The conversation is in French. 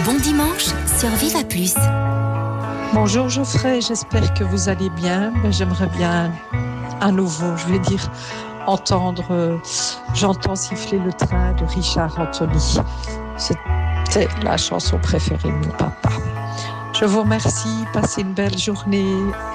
Bon dimanche sur Viva Plus. Bonjour Geoffrey, j'espère que vous allez bien. J'aimerais bien à nouveau, entendre J'entends siffler le train de Richard Anthony. C'était la chanson préférée de mon papa. Je vous remercie, passez une belle journée.